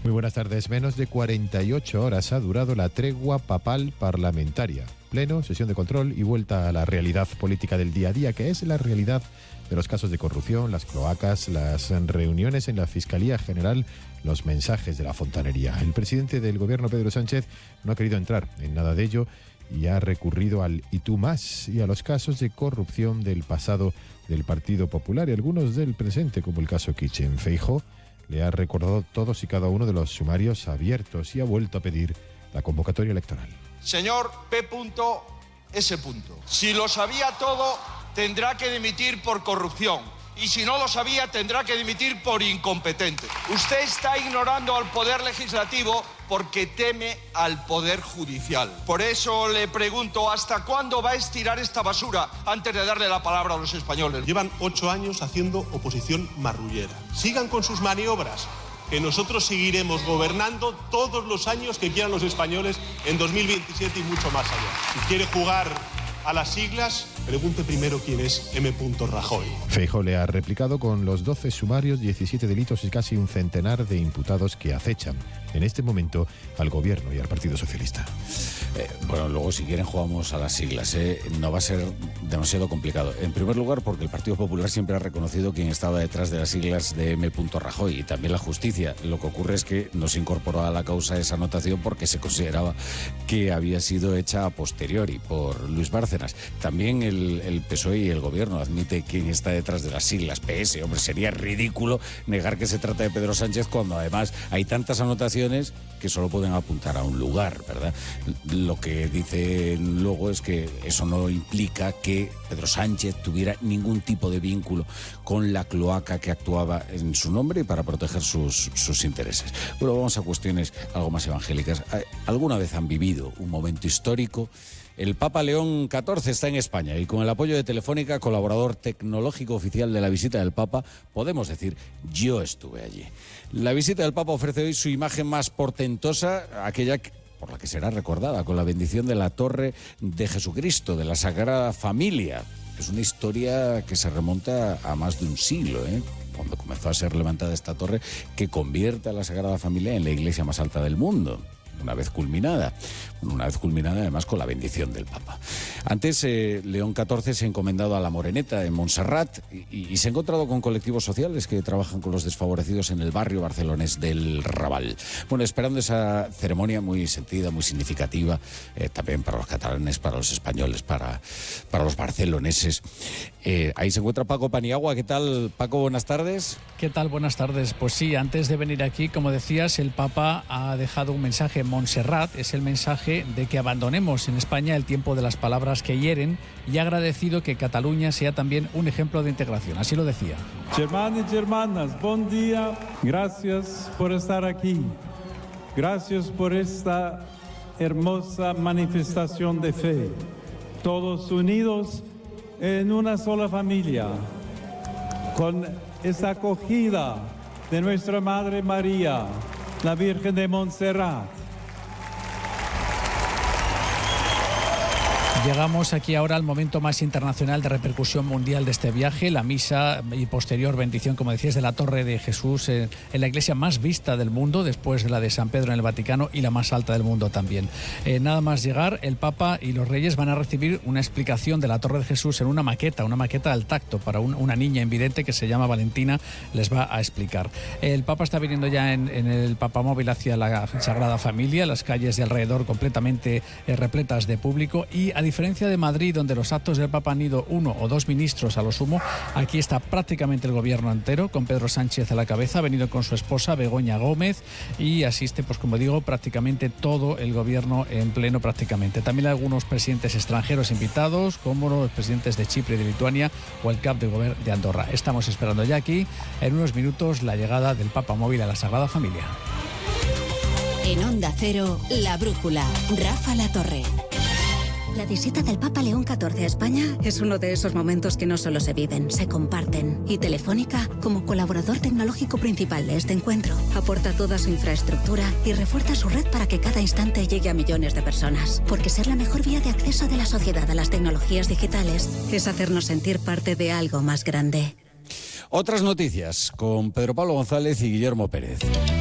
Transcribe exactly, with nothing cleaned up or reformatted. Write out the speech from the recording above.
Muy buenas tardes. Menos de cuarenta y ocho horas ha durado la tregua papal parlamentaria. Pleno, sesión de control y vuelta a la realidad política del día a día, que es la realidad de los casos de corrupción, las cloacas, las reuniones en la Fiscalía General, los mensajes de la fontanería. El presidente del gobierno, Pedro Sánchez, no ha querido entrar en nada de ello y ha recurrido al y tú más y a los casos de corrupción del pasado del Partido Popular y algunos del presente, como el caso Kitchen. Feijóo le ha recordado todos y cada uno de los sumarios abiertos y ha vuelto a pedir la convocatoria electoral. Señor P. S. Si lo sabía todo, tendrá que dimitir por corrupción. Y si no lo sabía, tendrá que dimitir por incompetente. Usted está ignorando al Poder Legislativo porque teme al Poder Judicial. Por eso le pregunto, ¿hasta cuándo va a estirar esta basura antes de darle la palabra a los españoles? Llevan ocho años haciendo oposición marrullera. Sigan con sus maniobras, que nosotros seguiremos gobernando todos los años que quieran los españoles en dos mil veintisiete y mucho más allá. Si quiere jugar a las siglas, pregunte primero quién es M. Rajoy. Feijóo le ha replicado con los doce sumarios, diecisiete delitos y casi un centenar de imputados que acechan en este momento al gobierno y al Partido Socialista. Eh, bueno, luego si quieren jugamos a las siglas, ¿eh? No va a ser demasiado complicado. En primer lugar, porque el Partido Popular siempre ha reconocido quién estaba detrás de las siglas de M. Rajoy y también la justicia. Lo que ocurre es que no se incorporó a la causa esa anotación porque se consideraba que había sido hecha a posteriori por Luis Bárcenas. También el, el P S O E y el gobierno admite quién está detrás de las siglas P S. Hombre, sería ridículo negar que se trata de Pedro Sánchez cuando además hay tantas anotaciones que solo pueden apuntar a un lugar, ¿verdad? Lo que dicen luego es que eso no implica que Pedro Sánchez tuviera ningún tipo de vínculo con la cloaca que actuaba en su nombre y para proteger sus, sus intereses. Pero vamos a cuestiones algo más evangélicas. ¿Alguna vez han vivido un momento histórico? El Papa León catorce está en España y con el apoyo de Telefónica, colaborador tecnológico oficial de la visita del Papa, podemos decir, yo estuve allí. La visita del Papa ofrece hoy su imagen más portentosa, aquella por la que será recordada, con la bendición de la Torre de Jesucristo, de la Sagrada Familia. Es una historia que se remonta a más de un siglo, ¿eh? Cuando comenzó a ser levantada esta torre que convierte a la Sagrada Familia en la iglesia más alta del mundo. Una vez culminada, una vez culminada además con la bendición del Papa. Antes, eh, León catorce se ha encomendado a la Moreneta en Montserrat y, y se ha encontrado con colectivos sociales que trabajan con los desfavorecidos en el barrio barcelonés del Raval. Bueno, esperando esa ceremonia muy sentida, muy significativa, eh, también para los catalanes, para los españoles, para, para los barceloneses. Eh, ahí se encuentra Paco Paniagua. ¿Qué tal, Paco? Buenas tardes. ¿Qué tal? Buenas tardes. Pues sí, antes de venir aquí, como decías, el Papa ha dejado un mensaje en Montserrat. Es el mensaje de que abandonemos en España el tiempo de las palabras que hieren y ha agradecido que Cataluña sea también un ejemplo de integración. Así lo decía. Hermanos y hermanas, buen día. Gracias por estar aquí. Gracias por esta hermosa manifestación de fe. Todos unidos en una sola familia, con esta acogida de nuestra Madre María, la Virgen de Montserrat. Llegamos aquí ahora al momento más internacional de repercusión mundial de este viaje, la misa y posterior bendición, como decías, de la Torre de Jesús en la iglesia más vista del mundo, después de la de San Pedro en el Vaticano y la más alta del mundo también. Eh, nada más llegar, el Papa y los Reyes van a recibir una explicación de la Torre de Jesús en una maqueta, una maqueta al tacto para un, una niña invidente que se llama Valentina, les va a explicar. El Papa está viniendo ya en, en el papamóvil hacia la Sagrada Familia, las calles de alrededor completamente eh, repletas de público y a A diferencia de Madrid, donde los actos del Papa han ido uno o dos ministros a lo sumo, aquí está prácticamente el gobierno entero, con Pedro Sánchez a la cabeza, ha venido con su esposa Begoña Gómez y asiste, pues como digo, prácticamente todo el gobierno en pleno prácticamente. También hay algunos presidentes extranjeros invitados, como los presidentes de Chipre y de Lituania o el cap de gobierno de Andorra. Estamos esperando ya aquí, en unos minutos, la llegada del Papa móvil a la Sagrada Familia. En Onda Cero, La Brújula, Rafa La Torre. La visita del Papa León catorce a España es uno de esos momentos que no solo se viven, se comparten. Y Telefónica, como colaborador tecnológico principal de este encuentro, aporta toda su infraestructura y refuerza su red para que cada instante llegue a millones de personas. Porque ser la mejor vía de acceso de la sociedad a las tecnologías digitales es hacernos sentir parte de algo más grande. Otras noticias con Pedro Pablo González y Guillermo Pérez.